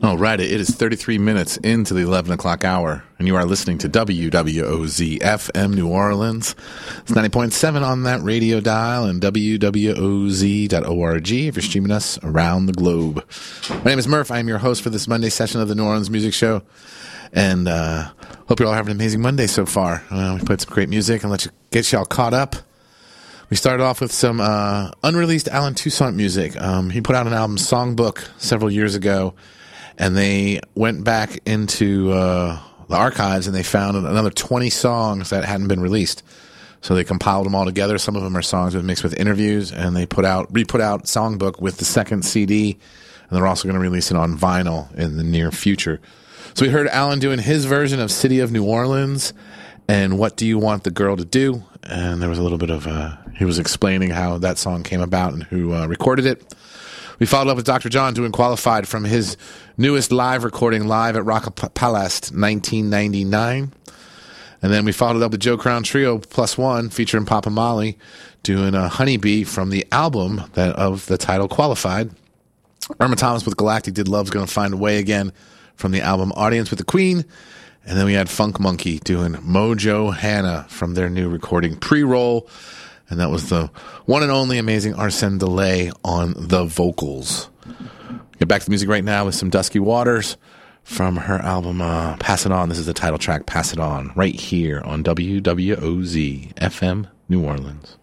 All right, it is 33 minutes into the 11 o'clock hour, and you are listening to WWOZ FM New Orleans. It's 90.7 on that radio dial and WWOZ.org if you're streaming us around the globe. My name is Murph. I am your host for this Monday session of the New Orleans Music Show, and hope you're all having an amazing Monday so far. We played some great music and get you all caught up. We started off with some unreleased Alan Toussaint music. He put out an album, Songbook, several years ago. And they went back into the archives and they found another 20 songs that hadn't been released. So they compiled them all together. Some of them are songs mixed with interviews, and they re-put out Songbook with the second CD. And they're also going to release it on vinyl in the near future. So we heard Alan doing his version of City of New Orleans and What Do You Want the Girl to Do? And there was a little bit of he was explaining how that song came about and who recorded it. We followed up with Dr. John doing Qualified from his newest live recording, live at Rock Palast 1999. And then we followed up with Joe Crown Trio Plus One featuring Papa Molly doing a Honeybee from the album of the title Qualified. Irma Thomas with Galactic did Love's Gonna Find a Way Again from the album Audience with the Queen. And then we had Funk Monkey doing Mojo Hannah from their new recording Pre-Roll. And that was the one and only amazing Arsène Delay on the vocals. Get back to the music right now with some Dusky Waters from her album Pass It On. This is the title track, Pass It On, right here on WWOZ FM New Orleans.